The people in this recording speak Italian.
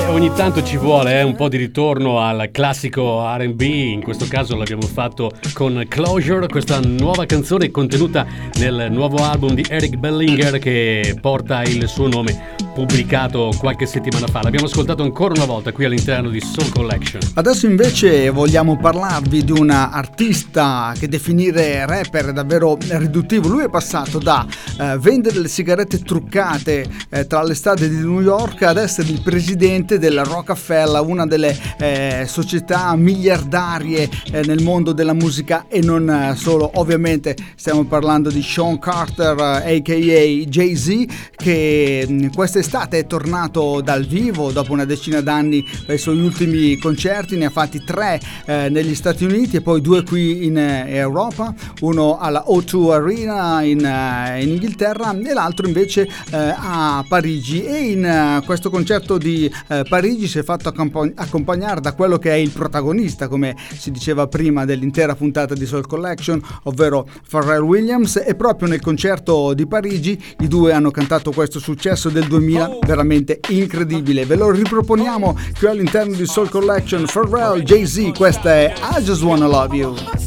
ogni tanto ci vuole un po' di ritorno al classico R&B, in questo caso l'abbiamo fatto con Closure, questa nuova canzone contenuta nel nuovo album di Eric Bellinger che porta il suo nome, pubblicato qualche settimana fa. L'abbiamo ascoltato ancora una volta qui all'interno di Soul Collection. Adesso invece vogliamo parlarvi di un artista che definire rapper è davvero riduttivo. Lui è passato da vendere le sigarette truccate tra le strade di New York ad essere il presidente della Rockefeller, una delle società miliardarie nel mondo della musica e non solo. Ovviamente stiamo parlando di Sean Carter aka Jay-Z, che quest'estate è tornato dal vivo dopo una decina d'anni dai suoi ultimi concerti. Ne ha fatti 3 negli Stati Uniti e poi 2 qui in Europa, uno alla O2 Arena in Inghilterra e l'altro invece a Parigi. E in questo concerto di Parigi si è fatto accompagnare da quello che è il protagonista, come si diceva prima, dell'intera puntata di Soul Collection, ovvero Pharrell Williams, e proprio nel concerto di Parigi i due hanno cantato questo successo del 2000 veramente incredibile. Ve lo riproponiamo qui all'interno di Soul Collection. Pharrell, Jay-Z, questa è I Just Wanna Love You.